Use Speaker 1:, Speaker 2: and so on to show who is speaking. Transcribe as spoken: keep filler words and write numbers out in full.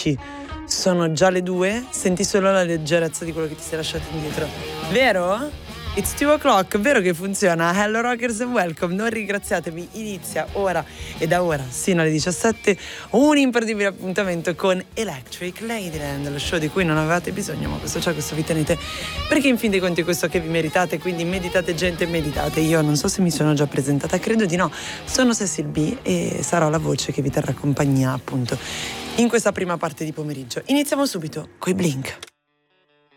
Speaker 1: dici sono già le due, senti solo la leggerezza di quello che ti sei lasciato indietro. Vero? It's two o'clock, vero che funziona? Hello rockers and welcome, non ringraziatemi, inizia ora e da ora sino alle diciassette un imperdibile appuntamento con Electric Ladyland, lo show di cui non avevate bisogno, ma questo c'è, questo vi tenete, perché in fin dei conti è questo che vi meritate, quindi meditate gente, meditate. Io non so se mi sono già presentata, credo di no, sono Cecil B e sarò la voce che vi terrà compagnia appunto in questa prima parte di pomeriggio. Iniziamo subito coi Blink.